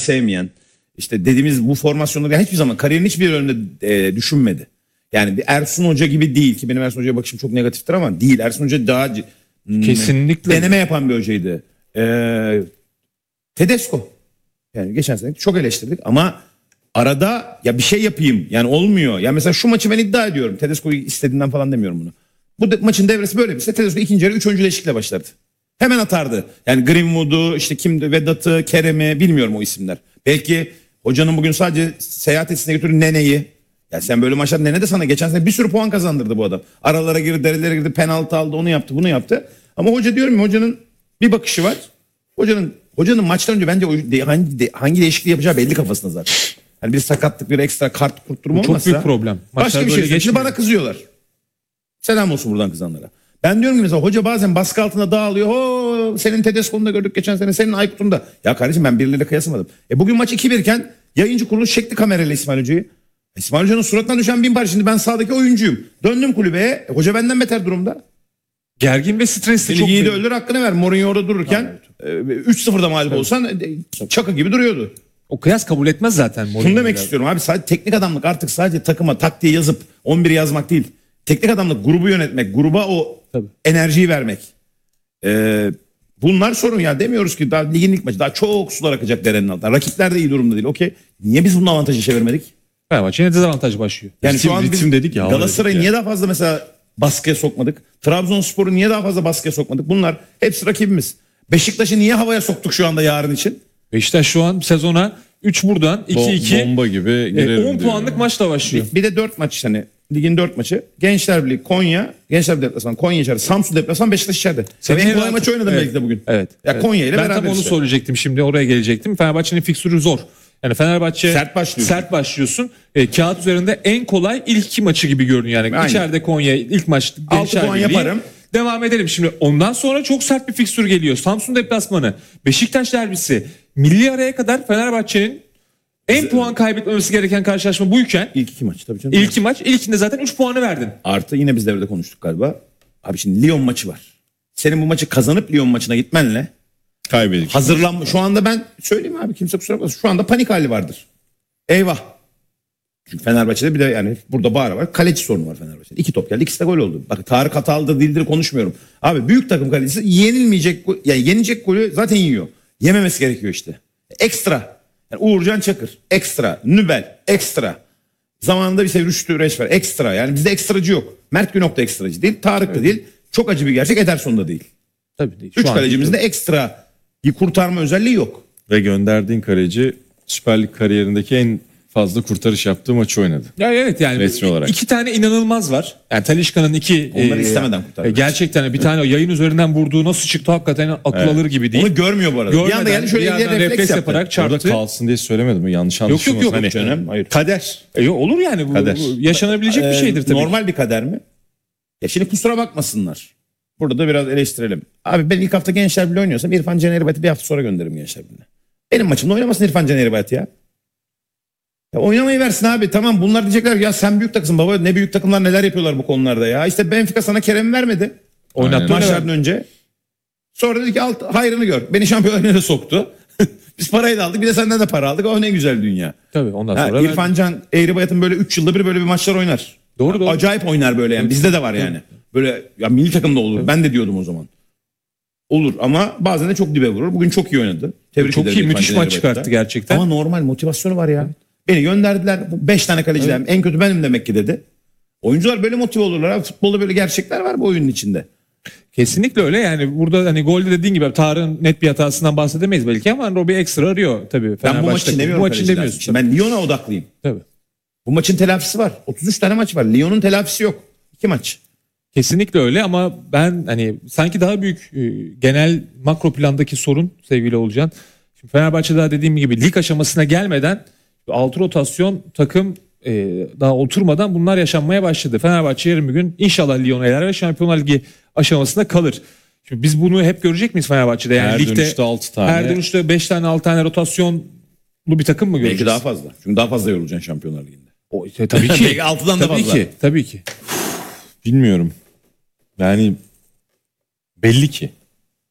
sevmeyen, işte dediğimiz bu formasyonları hiçbir zaman kariyerin hiçbir bölümünde düşünmedi. Yani bir Ersun Hoca gibi değil ki benim Ersun Hoca'ya bakışım çok negatiftir ama değil. Ersun Hoca daha kesinlikle deneme yapan bir hocaydı. Tedesco. Yani geçen sene çok eleştirdik ama arada ya bir şey yapayım yani olmuyor. Ya mesela şu maçı ben iddia ediyorum. Tedesco'yu istediğinden falan demiyorum bunu. Bu maçın devresi böyle bir Tedesco ikinci yarı 3 oyuncu değişiklikle başlardı. Hemen atardı. Yani Greenwood'u işte kimdi Vedat'ı, Kerem'i bilmiyorum o isimler. Belki hocanın bugün sadece seyahat etsine götürür Nene'yi. Ya sen böyle maçlar Nene de sana geçen sene bir sürü puan kazandırdı bu adam. Aralara girdi, derelere girdi, penaltı aldı, onu yaptı, bunu yaptı. Ama hoca diyorum ya hocanın bir bakışı var. Hocanın maçtan önce bence hangi değişikliği yapacağı belli kafasında zaten. Yani bir sakatlık, bir ekstra kart kurtturma olmasa. Çok büyük problem. Başka bir şey. Şimdi bana kızıyorlar. Selam olsun buradan kızanlara. Ben diyorum ki mesela hoca bazen baskı altında dağılıyor. Senin Tedesco'nu da gördük geçen sene. Senin Aykut'un da. Ya kardeşim ben birileriyle kıyasamadım. Bugün maç 2-1 iken yayıncı kuruluş çekti kamerayla İsmail Hoca'yı. İsmail Hoca'nın suratından düşen 1000 par. Şimdi ben sahadaki oyuncuyum. Döndüm kulübeye. Hoca benden beter durumda. Gergin ve stresli çok. Ligiyi de öldür hakkını ver. Mourinho orada dururken 3-0'da mağlup olsan çakı gibi duruyordu. O kıyas kabul etmez zaten. Şunu demek istiyorum abi sadece teknik adamlık artık sadece takıma taktiği yazıp 11 yazmak değil. Teknik adamlık grubu yönetmek, gruba o enerjiyi vermek. Bunlar sorun ya demiyoruz ki daha ligin ilk maçı daha çok sular akacak derenin altında. Rakipler de iyi durumda değil. Okey. Niye biz bunun avantajı çevirmedik? Fenerbahçe yine dezavantaj başlıyor. Yani şu an biz dedik ya. Galatasaray'ı niye daha fazla mesela baskıya sokmadık? Trabzonspor'u niye daha fazla baskıya sokmadık? Bunlar hepsi rakibimiz. Beşiktaş'ı niye havaya soktuk şu anda yarın için? Beşiktaş şu an sezona 3 buradan 2-2 bomba gibi girelim 10 puanlık maçla başlıyor. Bir de 4 maç hani ligin 4 maçı. Gençler Birliği, Konya, Gençler Birliği deplasman, Konya içeride, Samsun deplasman, Beşiktaş içeride. Sen en kolay maçı oynadın belki de bugün. Evet. Ya evet. Konya ile ben beraber tam onu işte. söyleyecektim şimdi oraya gelecektim. Fenerbahçe'nin fiksürü zor. Yani Fenerbahçe sert başlıyorsun. Kağıt üzerinde en kolay ilk 2 maçı gibi görünüyor. Yani aynen. İçeride Konya ilk maç 6 puan yaparım. Devam edelim şimdi. Ondan sonra çok sert bir fiksür geliyor. Samsun deplasmanı, Beşiktaş derbisi. Milli araya kadar Fenerbahçe'nin en puan kaybetmemesi gereken karşılaşma buyken İlk 2 maç tabii canım. İlk 2 maç. İlkinde zaten 3 puanı verdin. Artı yine biz devrede konuştuk galiba. Abi şimdi Lyon maçı var. Senin bu maçı kazanıp Lyon maçına gitmenle Kaybedik. hazırlanma. Şu anda ben söyleyeyim abi kimse kusura bakmasın. Şu anda panik hali vardır. Eyvah. Çünkü Fenerbahçe'de bir de yani burada bağıra var. Kaleci sorunu var Fenerbahçe'de. 2 top geldi. İkisi de gol oldu. Bak Tarık hatalıdır değildir konuşmuyorum. Abi büyük takım kalecisi yenilmeyecek yani yenecek golü zaten yiyor. Yememesi gerekiyor işte. Ekstra. Yani Uğurcan Çakır. Ekstra. Nübel. Ekstra. Zamanında bir Rüştü Reçber. Ekstra. Yani bizde ekstracı yok. Mert Günok da ekstracı değil. Tarık da değil. Çok acı bir gerçek. Ederson da değil. Tabii değil. 3 kalecimizde ekstra bir kurtarma özelliği yok. Ve gönderdiğin kaleci Süper Lig kariyerindeki en fazla kurtarış yaptığı maçı oynadı. Ya evet yani resmi olarak. 2 tane inanılmaz var. Yani Talisca'nın 2 Onları istemeden kurtardı. Gerçekten bir tane yayın üzerinden vurduğu nasıl çıktı hakikaten akıl alır gibi değil. Onu görmüyor bu arada. Bir anda geldi şöyle bir yandan refleks yaparak Orada çarptı. kalsın diye söylemedim mi? Yanlış Yok, anlaşılmasın. yok. Canım, hayır. Kader. Olur yani bu Kader. yaşanabilecek bir şeydir tabii. Normal bir kader mi? Ya şimdi kusura bakmasınlar. Burada da biraz eleştirelim. Abi ben ilk hafta Gençler Birliği oynuyorsam İrfan Can Eğribayat'ı bir hafta sonra gönderirim Gençler Birliği'ne. Benim maçımda oynamasın İrfan Can Eğribayat ya. Ya oynamayı versin abi. Tamam bunlar diyecekler ya sen büyük takımsın baba. Ne büyük takımlar neler yapıyorlar bu konularda ya. İşte Benfica sana Kerem vermedi. Oynattı Maçlardan önce. Sonra dedi ki hayrını gör. Beni Şampiyonlar Ligi'ne soktu. Biz parayı da aldık. Bir de senden de para aldık. O ne güzel dünya. Tabii ondan sonra. İrfan Can Eğribayat'ın böyle 3 yılda bir böyle bir maçlar oynar. Doğru. Acayip oynar böyle yani. Bizde de var yani. Böyle ya milli takımda olur. Evet. Ben de diyordum o zaman. Olur ama bazen de çok dibe vurur. Bugün çok iyi oynadı. Tebrik çok ederim. Çok iyi müthiş maç çıkarttı gerçekten. Ama normal motivasyonu var ya. Evet. Beni gönderdiler. 5 tane kaleciler. Evet. En kötü benim demek ki dedi. Oyuncular böyle motive olurlar. Abi. Futbolda böyle gerçekler var bu oyunun içinde. Kesinlikle öyle yani burada hani golde dediğin gibi Tarık'ın net bir hatasından bahsedemeyiz belki ama Robbie ekstra arıyor tabii. Ben bu maçı demiyorum. Bu maçı demiyorsun. Ben Lyon'a odaklıyım. Tabii. Bu maçın telafisi var. 33 tane maç var. Lyon'un telafisi yok. 2 maç. Kesinlikle öyle ama ben hani sanki daha büyük genel makro plandaki sorun sevgili Olcan. Şimdi Fenerbahçe daha dediğim gibi lig aşamasına gelmeden 6 rotasyon takım daha oturmadan bunlar yaşanmaya başladı. Fenerbahçe yarın bir gün inşallah Lyon'a eler ve Şampiyonlar Ligi aşamasında kalır. Şimdi biz bunu hep görecek miyiz Fenerbahçe'de? Yani her ligde dönüşte 6 tane. Her dönüşte 5 tane 6 tane rotasyonlu bir takım mı göreceğiz? Belki daha fazla. Çünkü daha fazla yorulacaksın Şampiyonlar Ligi'nde. Tabii ki. Belki 6'dan da fazla. Tabii ki. Bilmiyorum. Yani belli ki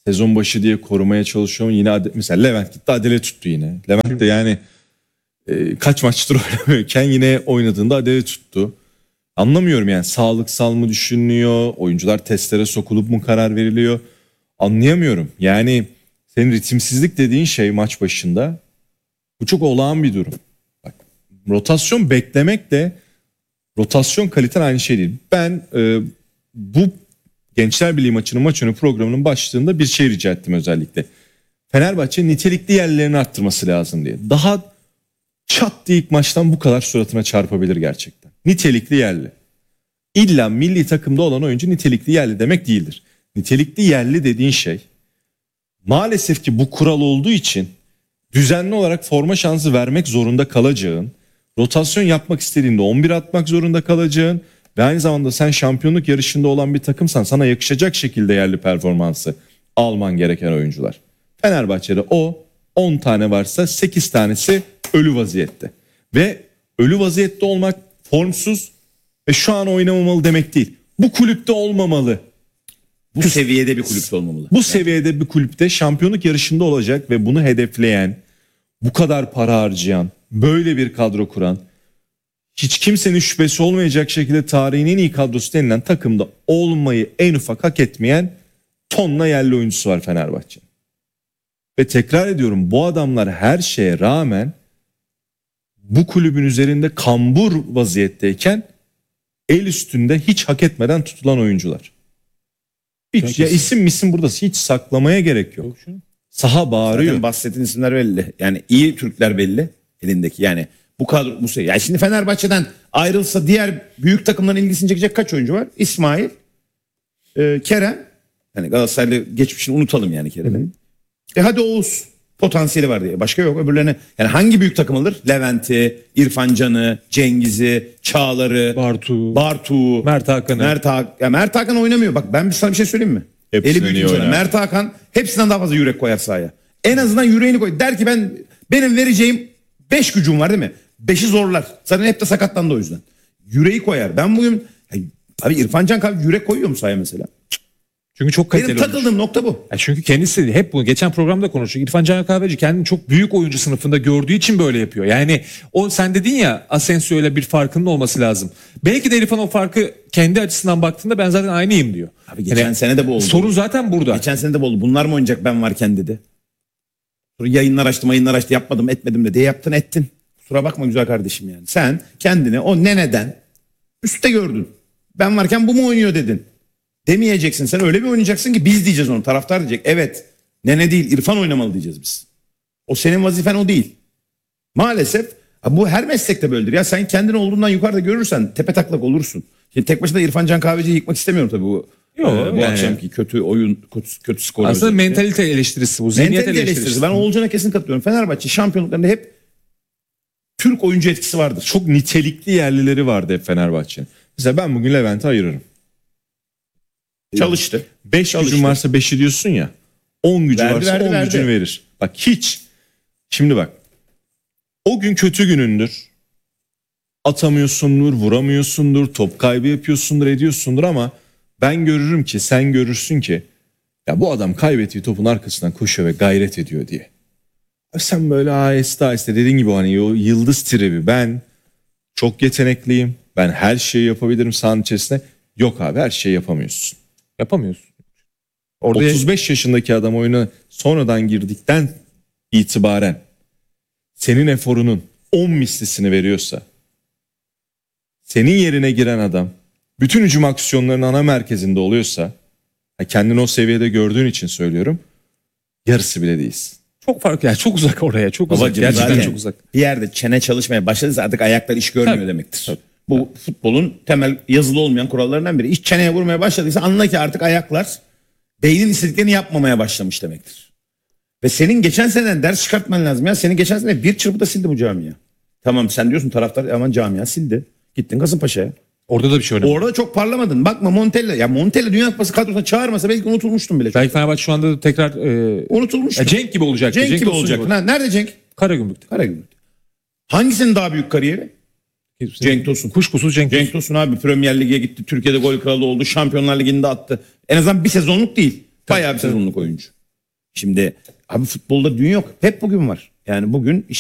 sezon başı diye korumaya çalışıyorum. Yine mesela Levent gitti Adele tuttu yine. Levent de yani kaç maçtır oynamıyorken yine oynadığında Adele tuttu. Anlamıyorum yani, sağlıksal mı düşünülüyor? Oyuncular testlere sokulup mu karar veriliyor? Anlayamıyorum. Yani senin ritimsizlik dediğin şey maç başında, bu çok olağan bir durum. Bak, rotasyon beklemek de rotasyon kaliten aynı şey değil. Ben bu Gençler Birliği maçının maç önü programının başlığında bir şey rica ettim özellikle. Fenerbahçe nitelikli yerlerini arttırması lazım diye. Daha çat diye ilk maçtan bu kadar suratına çarpabilir gerçekten. Nitelikli yerli. İlla milli takımda olan oyuncu nitelikli yerli demek değildir. Nitelikli yerli dediğin şey, maalesef ki bu kural olduğu için düzenli olarak forma şansı vermek zorunda kalacağın, rotasyon yapmak istediğinde 11 atmak zorunda kalacağın ve aynı zamanda sen şampiyonluk yarışında olan bir takımsan sana yakışacak şekilde yerli performansı alman gereken oyuncular. Fenerbahçe'de o 10 tane varsa 8 tanesi ölü vaziyette. Ve ölü vaziyette olmak formsuz ve şu an oynamamalı demek değil. Bu kulüpte olmamalı. Bu seviyede bir kulüpte olmamalı. Bu seviyede bir kulüpte şampiyonluk yarışında olacak ve bunu hedefleyen, bu kadar para harcayan, böyle bir kadro kuran, hiç kimsenin şüphesi olmayacak şekilde tarihin en iyi kadrosu denilen takımda olmayı en ufak hak etmeyen tonla yerli oyuncusu var Fenerbahçe'nin. Ve tekrar ediyorum, bu adamlar her şeye rağmen bu kulübün üzerinde kambur vaziyetteyken el üstünde hiç hak etmeden tutulan oyuncular. Hiç, ya isim burada hiç saklamaya gerek yok. Saha bağırıyor. Zaten bahsettiğin isimler belli. Yani iyi Türkler belli elindeki. Yani bu kadro bu seviye. Yani şimdi Fenerbahçe'den ayrılsa diğer büyük takımların ilgisini çekecek kaç oyuncu var? İsmail, Kerem. Yani Galatasaraylı geçmişini unutalım yani Kerem'in. Hadi Oğuz potansiyeli var diye. Başka yok. Öbürlerine yani hangi büyük takım alır? Levent'i, İrfan Can'ı, Cengiz'i, Çağlar'ı, Bartu, Mert Hakan'ı. Mert Hakan oynamıyor. Bak ben sana bir şey söyleyeyim mi? Hepsinden Eli büyük iyi sana. oynar. Mert Hakan hepsinden daha fazla yürek koyar sahaya. En azından yüreğini koy. Der ki benim vereceğim 5 gücüm var değil mi? 5'i zorlar. Zaten hep de sakatlandı o yüzden. Yüreği koyar. Ben bugün abi İrfan Can yürek koyuyor mu sahaya mesela? Çünkü çok kaliteli Benim oyuncu. takıldığım nokta bu. Ya çünkü kendisi hep bunu geçen programda konuştuk. İrfan Can Kahveci kendini çok büyük oyuncu sınıfında gördüğü için böyle yapıyor. Yani o sen dedin ya, Asensio ile bir farkının olması lazım. Belki de İrfan o farkı kendi açısından baktığında ben zaten aynıyım diyor. Abi geçen sene de bu oldu. Sorun zaten burada. Geçen sene de bu oldu. Bunlar mı oynayacak ben varken dedi. Sonra yayınlar açtı yapmadım etmedim de diye yaptın ettin. Kusura bakma güzel kardeşim yani. Sen kendini o neneden üstte gördün. Ben varken bu mu oynuyor dedin. Demeyeceksin, sen öyle bir oynayacaksın ki biz diyeceğiz onu, taraftar diyecek. Evet, nene değil İrfan oynamalı diyeceğiz biz. O senin vazifen o değil. Maalesef bu her meslekte böyledir. Ya sen kendini olduğundan yukarıda görürsen tepe taklak olursun. Şimdi tek başına İrfan Can Kahveci'yi yıkmak istemiyorum tabii bu. Bu yani. akşamki kötü oyun, kötü skor. Aslında özellikle. mentalite eleştirisi bu. Zihniyet Mentalite eleştirisi. eleştirisi. Ben Oğulcan'a kesin katılıyorum. Fenerbahçe şampiyonluklarında hep Türk oyuncu etkisi vardır. Çok nitelikli yerlileri vardı hep Fenerbahçe'nin. Mesela ben bugün Levent'i ayırırım. Çalıştı. 5 gücün varsa 5'i diyorsun ya. 10 gücü Verdi, varsa 10 gücünü verir. Bak hiç. Şimdi bak. O gün kötü günündür. Atamıyorsundur, vuramıyorsundur, top kaybı yapıyorsundur, ediyorsundur ama ben görürüm ki, sen görürsün ki ya bu adam kaybettiği topun arkasından koşuyor ve gayret ediyor diye. Sen böyle aheste aheste dediğin gibi hani o yıldız tribi, ben çok yetenekliyim, ben her şeyi yapabilirim sahanın içerisinde. Yok abi, her şeyi yapamıyorsun. Yapamıyorsun. Orada 35 yaşındaki adam oyuna sonradan girdikten itibaren senin eforunun 10 mislisini veriyorsa, senin yerine giren adam bütün hücum aksiyonlarının ana merkezinde oluyorsa, kendini o seviyede gördüğün için söylüyorum, yarısı bile değilsin. çok farklı. Yani çok uzak oraya. Çok uzak. Babacığım Gerçekten zaten çok uzak. bir yerde çene çalışmaya başladıysa artık ayaklar iş görmüyor Tabii. demektir. Tabii. Bu futbolun temel yazılı olmayan kurallarından biri. İş çeneye vurmaya başladıysa anla ki artık ayaklar beynin istediklerini yapmamaya başlamış demektir. Ve senin geçen seneden ders çıkartman lazım ya. Senin geçen sene bir çırpıda sildi bu camia. Tamam sen diyorsun taraftar aman camia sildi. Gittin Kasımpaşa'ya. Orada da bir şey önemli. Orada çok parlamadın. Bakma Montella. Ya Montella Dünya Kupası kadrosuna çağırmasa belki unutulmuştun bile. Belki Fenerbahçe şu anda da tekrar Unutulmuştun. Cenk gibi olacak. Cenk gibi Tosun olacak. Nerede Cenk? Karagümrük'te. Karagümrük'te. Hangisinin daha büyük kariyeri? Cenk Tosun. Kuşkusuz Cenk Tosun. Cenk Tosun abi Premier Lig'e gitti. Türkiye'de gol kralı oldu. Şampiyonlar Ligi'nde attı. En azından bir sezonluk değil. Bayağı bir sezonluk oyuncu. Şimdi abi futbolda dün yok. Hep bugün var. Yani bugün